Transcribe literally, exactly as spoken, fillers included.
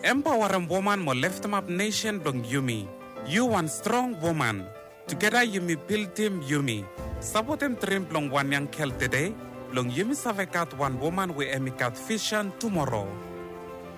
empower a woman mo lift up nation blong Yumi. You one strong woman. Together Yumi build team Yumi. Support him trim blong one young kel today. Blong Yumi savekat one woman we emikat vision tomorrow.